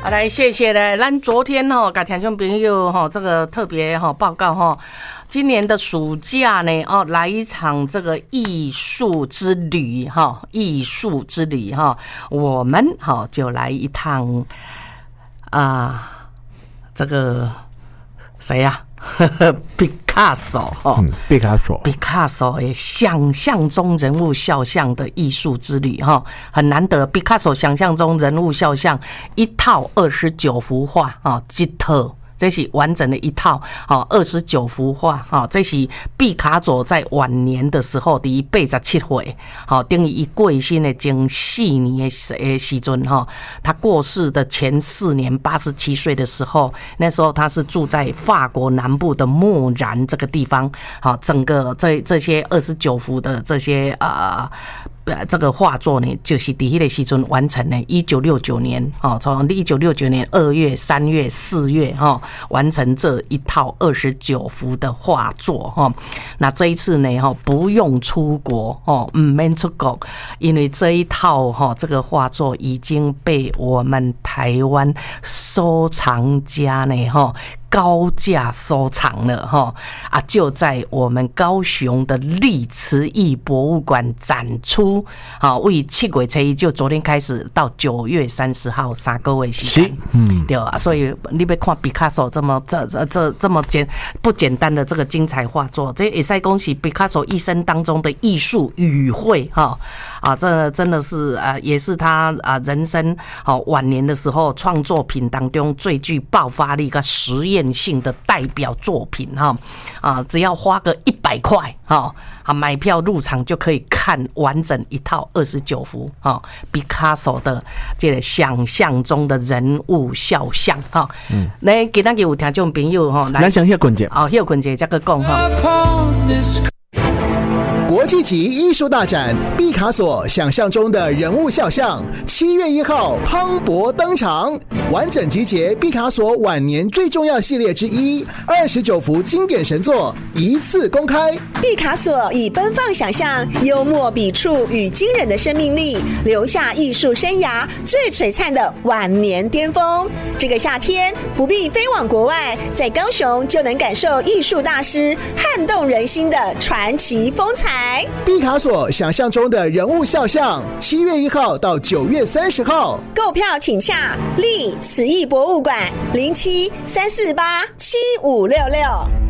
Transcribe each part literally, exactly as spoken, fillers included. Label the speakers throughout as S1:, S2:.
S1: 好，来谢谢嘞。咱昨天吼，甲听众朋友吼，这个特别吼报告吼，今年的暑假呢，哦，来一场这个艺术之旅哈，艺术之旅哈，我们哈就来一趟啊，这个谁呀、啊？毕卡索哈，
S2: 嗯，毕卡索，
S1: 毕卡索的想象中人物肖像的艺术之旅哈，很难得。毕卡索想象中人物肖像一套二十九幅画啊，一套。这是完整的一套，好，二十九幅画，好，这是毕卡索在晚年的时候，第八十七岁，好，等于一过身的前四年的时阵哈，他过世的前四年，八十七岁的时候，那时候他是住在法国南部的莫然这个地方，好，整个这这些二十九幅的这些呃。这个画作呢，就是在那个时阵完成的。一九六九年，哦，从一九六九年二月、三月、四月，哈，完成这一套二十九幅的画作，哈。那这一次呢，哈，不用出国，哦，唔免出国，因为这一套哈，这个画作已经被我们台湾收藏家呢，哈。高价收藏了哈啊，就在我们高雄的历慈艺博物馆展出。好，为七月初一就昨天开始到九月三十号三个月时间，嗯，对啊，所以你要看毕卡索这么这这这这么简不简单的这个精彩画作，这也是恭喜毕卡索一生当中的艺术语汇哈啊，这真的是啊，也是他啊人生好晚年的时候创作品当中最具爆发力跟实验性的代表作品哈啊，只要花个一百块哈啊，买票入场就可以看完整一套二十九幅哈毕卡索的这个想象中的人物肖像哈。嗯，那今天有听众朋友哈，
S2: 来想歇困者
S1: 哦，歇困者这个讲哈。
S3: 国际级艺术大展毕卡索想象中的人物肖像，七月一号磅礴登场，完整集结毕卡索晚年最重要系列之一，二十九幅经典神作一次公开。
S4: 毕卡索以奔放想象、幽默笔触与惊人的生命力，留下艺术生涯最璀璨的晚年巅峰。这个夏天不必飞往国外，在高雄就能感受艺术大师撼动人心的传奇风采。
S3: 毕卡索想象中的人物肖像，七月一号到九月三十号，
S4: 购票请洽历慈艺博物馆零七三四八七五六六。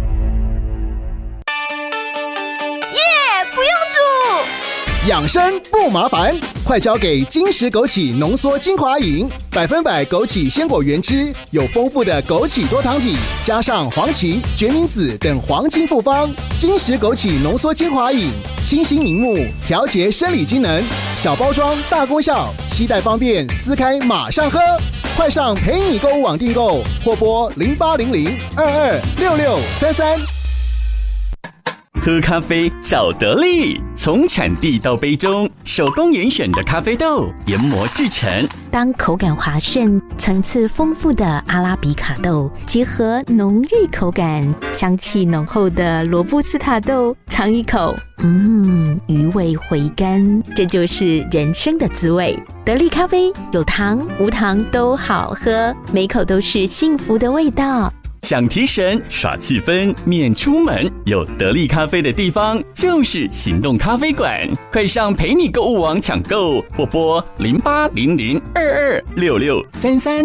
S5: 耶，不用煮，
S3: 养生不麻烦，快交给金石枸杞浓缩精华饮，百分百枸杞鲜果原汁，有丰富的枸杞多糖体，加上黄芪、决明子等黄金复方。金石枸杞浓缩精华饮，清新明目，调节生理机能，小包装大功效，携带方便，撕开马上喝。快上陪你购物网订购，或拨零八零零二二六六三三。
S6: 喝咖啡找得力，从产地到杯中，手工严选的咖啡豆研磨制成。
S7: 当口感滑顺、层次丰富的阿拉比卡豆结合浓郁口感、香气浓厚的罗布斯塔豆，尝一口，嗯，余味回甘，这就是人生的滋味。得力咖啡有糖无糖都好喝，每口都是幸福的味道。
S6: 想提神耍气氛免出门，有得力咖啡的地方就是行动咖啡馆，快上陪你购物网抢购，或拨零八零零二二六六三三。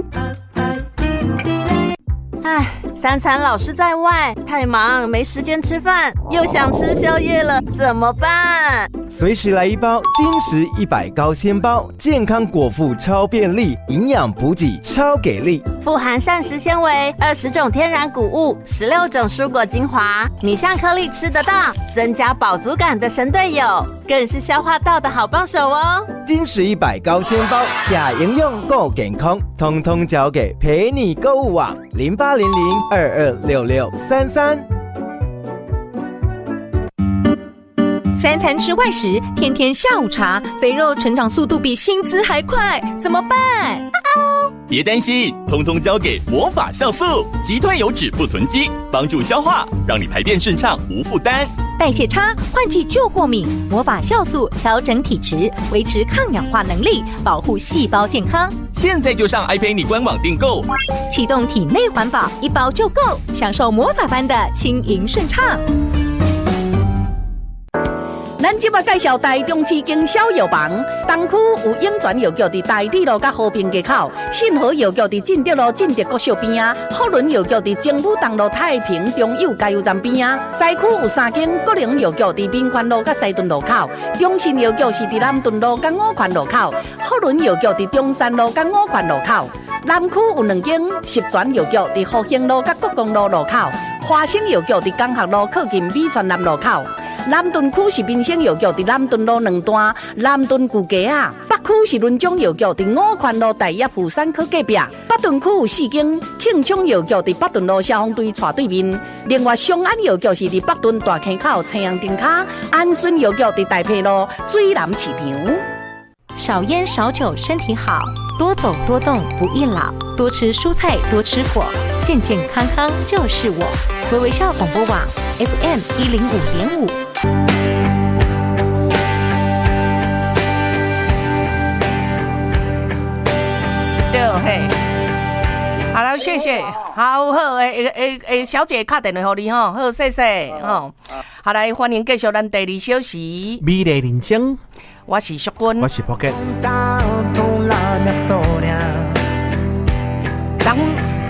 S5: 唉，三餐老是在外，太忙没时间吃饭，又想吃宵夜了，怎么办？
S8: 随时来一包金石一百高纤包，健康果腹超便利，营养补给超给力，
S5: 富含膳食纤维、二十种天然谷物、十六种蔬果精华，米香颗粒吃得到，增加饱足感的神队友，更是消化道的好帮手哦。
S8: 金石一百高纤包，假营养够健康，通通交给陪你购物网零八零零二二六六三三。
S9: 三餐吃外食，天天下午茶，肥肉成长速度比薪资还快，怎么办？
S6: 别担心，通通交给魔法酵素，击退油脂不囤积，帮助消化，让你排便顺畅无负担。
S9: 代谢差，换季就过敏。魔法酵素调整体质，维持抗氧化能力，保护细胞健康。
S6: 现在就上爱陪你官网订购，
S9: 启动体内环保，一包就够，享受魔法般的轻盈顺畅。
S2: 咱即马介绍台中市经销药房，东区有永泉药局伫台铁路甲和平街口，信和药局伫进德路进德国小边啊，福伦药局伫政府东路太平中友加油站边啊，西区有三间国营药局伫民权路甲西屯路口，中信药局是伫南屯路甲五权路口，福伦药局伫中山路甲五权路口，南区有两间十全药局伫复兴路甲国公路路口，华新药局伫江学路靠近美泉南路口。南屯区是民生药局伫南屯路两段南屯旧街啊，北区是伦中药局伫五权路大业富山科隔壁，北屯区有四间庆昌药局伫北屯路消防队斜对面，另外松安药局是伫北屯大坑口青阳灯卡，安顺药局伫大埔路水南市场。
S9: 少烟少酒身体好，多走多动不易老，多吃蔬菜多吃果，健健康康就是我。微微笑广播网 F M 一零五点五。
S1: 对嘿，好了，谢谢，好好诶诶诶，小姐打电话给你哈，好，谢谢哈。好来，欢迎继续咱第二小时。
S10: 美丽人生，
S1: 我是淑君，
S10: 我是博吉。
S1: 咱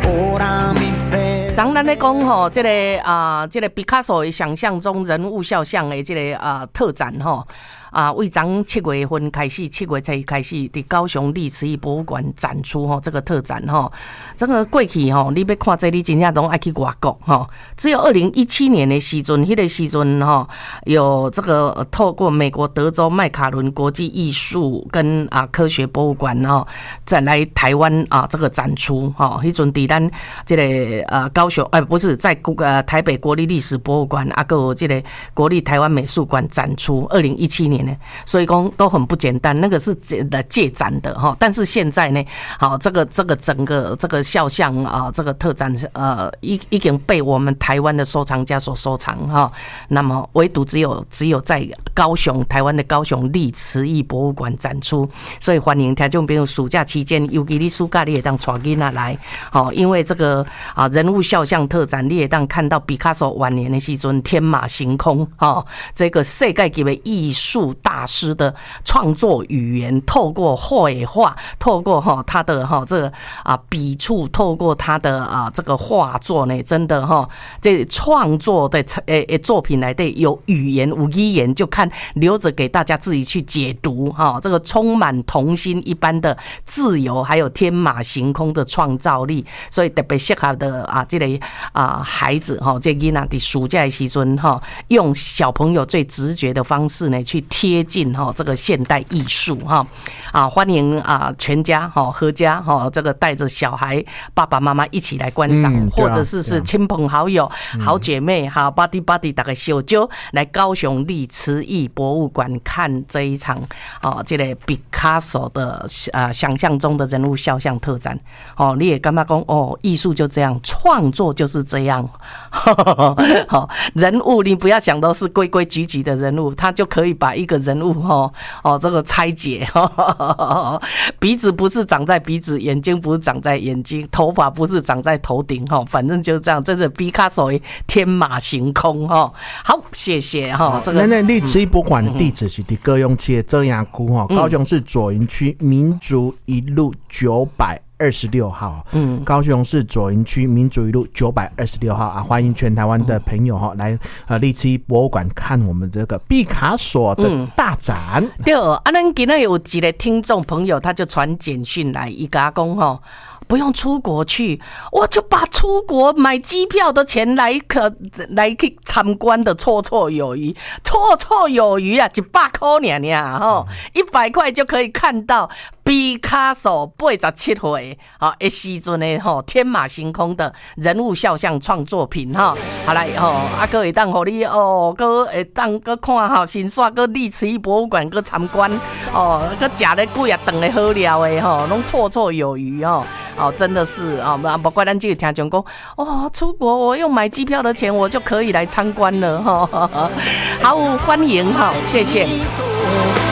S1: 咱咱咧讲吼，这个啊、呃，这个毕卡索的想象中人物肖像的这个啊、呃、特展吼。啊，为咱七月份开始，七月才开始，伫高雄历慈艺博物馆展出吼，这个特展吼，这个过去吼，你要看这你真正拢爱去外国吼。只有二零一七年的时阵，迄、那个时阵吼，有这个透过美国德州麦卡伦国际艺术跟啊科学博物馆吼，再来台湾啊这个展出吼，迄阵伫咱这个呃高雄，哎、呃、不是在呃台北国立历史博物馆，啊个这个国立台湾美术馆展出，二零一七年。所以讲都很不简单，那个是借展的哈，但是现在呢，好这个这个整个这个肖像啊，这个特展呃已已经被我们台湾的收藏家所收藏哈。那么唯独只有只有在高雄台湾的高雄历慈艺博物馆展出，所以欢迎听众朋友暑假期间，尤其你暑假你也当带囡仔来，好，因为这个啊人物肖像特展，你也当看到毕卡索晚年的时阵天马行空哈，这个世界级的艺术大师的创作语言，透过绘画，透过哈他的哈这个啊笔触，透过他的啊这个画作呢，真的哈这创作的诶诶作品来的有语言有语言，就看留着给大家自己去解读哈。这个充满童心一般的自由，还有天马行空的创造力，所以特别适合的啊这个啊孩子哈，这囡仔在暑假的时阵哈，用小朋友最直觉的方式呢去贴近哈这个现代艺术哈啊，欢迎啊全家哈合家哈这个带着小孩爸爸妈妈一起来观赏，嗯啊、或者是是亲朋好友、嗯、好姐妹哈巴蒂巴蒂大概小酒来高雄历慈艺博物馆看这一场啊这个毕卡索的啊想象中的人物肖像特展哦，你也干嘛讲哦，艺术就这样，创作就是这样，好人物你不要想都是规规矩矩的人物，他就可以把一个人物哦哦这个拆解，鼻子不是长在鼻子，眼睛不是长在眼睛，头发不是长在头顶哈，反正就这样，真的毕卡索天马行空哈。好，谢谢哈。这个
S10: 那那历慈艺博物馆地址是伫高雄市的遮阳区哈，高雄市左营区民族一路九百二十六号，嗯，高雄市左营区民族一路九百二十六号啊，欢迎全台湾的朋友哈来呃历慈艺博物馆看我们这个毕卡索的大展。嗯、
S1: 对，啊，咱今天有几个听众朋友，他就传简讯来，伊甲讲吼。不用出国去，我就把出国买机票的钱来可来去参观的绰绰有余，绰绰有余啊！一百块娘娘吼，一百块就可以看到毕卡索八十七岁啊的时阵的吼天马行空的人物肖像创作品哈。好来吼，啊个会当互你哦，个会当个看吼，新刷个历慈艺博物馆个参观哦，个食咧贵啊，顿咧好料的吼，拢绰绰有余吼。 哦，真的是啊，不怪咱这个听众讲，哦，出国我用买机票的钱我就可以来参观了哈。好，欢迎哈，谢谢。